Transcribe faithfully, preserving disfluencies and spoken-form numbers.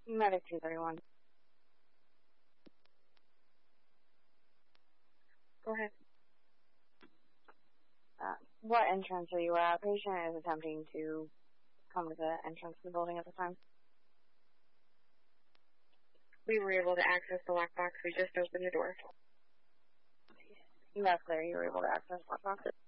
Medic two thirty-one. Go ahead. Uh, what entrance are you at? Patient is attempting to come to the entrance of the building at the time. We were able to access the lockbox. We just opened the door. That's clear. You were able to access the lockbox.